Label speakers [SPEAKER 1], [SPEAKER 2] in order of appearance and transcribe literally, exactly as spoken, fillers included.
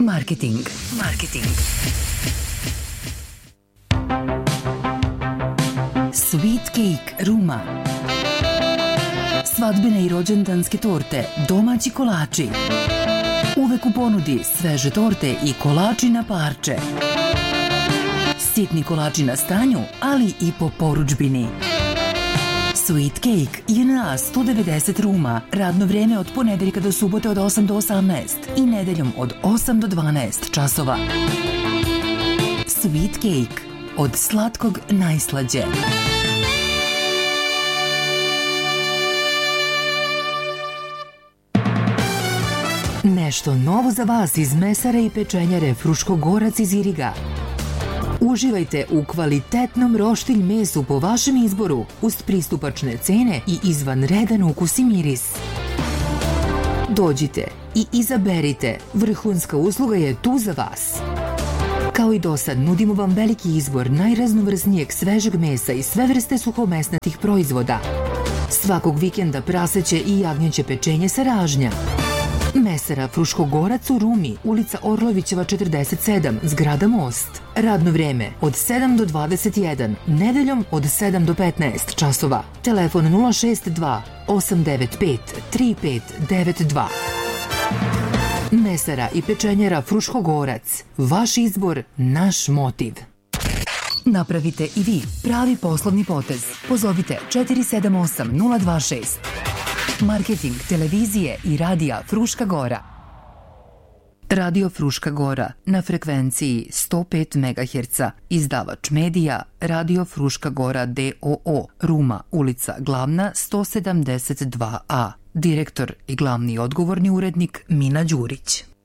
[SPEAKER 1] Marketing. Marketing. Sweet Cake Ruma. Svadbene i rođendanske torte, domaći kolači. Uvek u ponudi sveže torte i kolači na parče. Sitni kolači na stanju, ali i po porudžbini. Sweet Cake J N A sto devedeset Ruma, radno vreme od ponedeljka do subote od osam do osamnaest i nedeljom od osam do dvanaest časova. Sweet Cake, od slatkog najslađe. Nešto novo za vas iz mesare i pečenjare Fruškogorac iz Iriga. Uživajte u kvalitetnom roštilj mesu po vašem izboru, uz pristupačne cene i izvanredan ukus i miris. Dođite i izaberite, vrhunska usluga je tu za vas. Kao i do sad, nudimo vam veliki izbor najraznovrsnijeg svežeg mesa i sve vrste suhomesnatih proizvoda. Svakog vikenda praseće i jagnjeće pečenje sa ražnja. Mesara Fruškogorac u Rumi, ulica Orlovićeva četrdeset sedam, zgrada Most. Radno vreme od sedam do dvadeset jedan, nedeljom od sedam do petnaest časova. Telefon nula šest dva osam devet pet tri pet devet dva. Mesara i pečenjara Fruškogorac. Vaš izbor, naš motiv. Napravite i vi pravi poslovni potez. Pozovite četiri sedam osam nula dva šest. Marketing televizije i radija Fruška Gora. Radio Fruška Gora na frekvenciji sto pet megaherca. Izdavač medija Radio Fruška Gora D O O, Ruma, ulica Glavna sto sedamdeset dva A. Direktor i glavni odgovorni urednik Mina Đurić.